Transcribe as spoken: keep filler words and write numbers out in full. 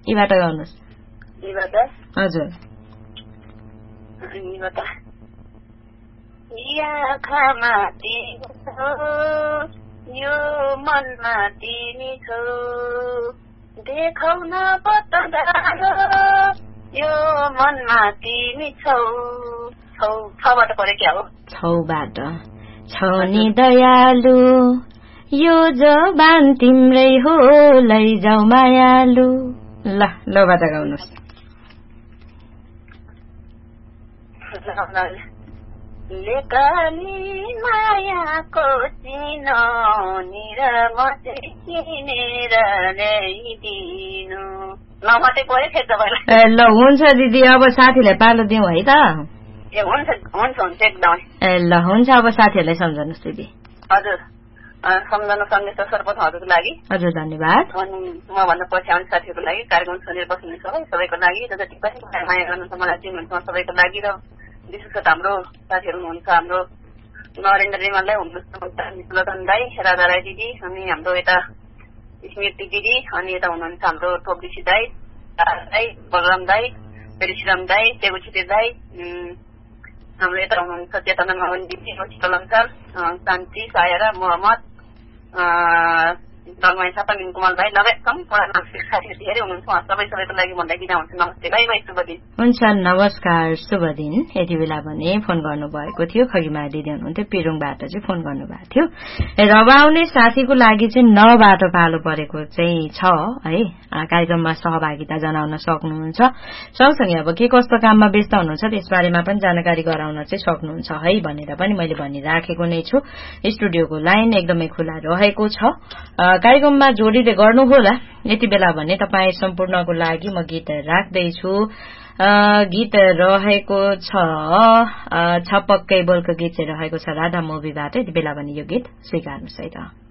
यीबाट गाउनुहोस्। यीबाट हजुर यीबाट आँखामा तिमी छौ यो मनमा तिमी छौ देखाउन बताउँदा यो मनमा तिमी छौ छौ छबाट पऱ्यो क्या हो छौबाट छौ नि दयालु यो जबान तिम्रै हो लैजाऊ मायालु ल लबाट गाउनुहोस्। लेकाली मायाको चिनाउनी र म चाहिँ किनेर ल्याइदिनु ल मात्रै पऱ्यो फेरि तपाईँलाई। ए ल हुन्छ दिदी अब साथीलाई पालो दिउँ है त। ए हुन्छ हुन्छ हुन्छ एकदमै। ए ल हुन्छ अब साथीहरूलाई सम्झाउनुहोस् दिदी। हजुर सम्झाउन सन्देश सर्वप्रथम हजुरको लागि हजुर धन्यवाद। अनि मभन्दा पछि आउने साथीहरूको लागि कार्यक्रम सुनेर बस्नु सबै सबैको लागि र जति पनि माया गर्नुहुन्छ मलाई चिन्नुहुन्छ सबैको लागि र विशेष गरी हाम्रो साथीहरू हुनुहुन्छ हाम्रो नरेन्द्र रिमाललाई हुनुहुन्छ लदन दाई राधा राई दिदी अनि हाम्रो यता स्मृति दिदी अनि यता हुनुहुन्छ हाम्रो टोपडीसी दाई दाई बलराम दाई पेरिश्राम दाई टेगु छिटे दाई हाम्रो यता हुनुहुन्छ चेतना मगन दिदी शीतल अंसाल शान्ति सायरा मोहम्मद दलमाई सापा मिन कुमार भाइ लगायत सम्पूर्ण मानसिक साथीहरू धेरै हुनुहुन्छ सबै सबैको लागि भन्दा बिदा हुन्छ। नमस्ते बाई बाई शुभ दिन। हुन्छ नमस्कार शुभ दिन। यति बेला भने फोन गर्नुभएको थियो खगिमा दिदी हुनुहुन्थ्यो पिरुङबाट चाहिँ फोन गर्नुभएको थियो र अब आउने साथीको लागि चाहिँ नबाट पालो परेको चाहिँ छ है कार्यक्रममा सहभागिता जनाउन सक्नुहुन्छ सँगसँगै अब के कस्तो काममा व्यस्त हुनुहुन्छ त्यसबारेमा पनि जानकारी गराउन चाहिँ सक्नुहुन्छ है भनेर पनि मैले भनिराखेको नै छु। स्टुडियोको लाइन एकदमै खुला रहेको छ कार्यक्रममा जोडिँदै गर्नुहोला। यति बेला भने तपाईँ सम्पूर्णको लागि म गीत राख्दैछु। गीत रहेको छ छपक्कै बोलको गीत चाहिँ रहेको छ राधा मुभीबाट। यति बेला भने यो गीत स्वीकार्नुहोस् है त।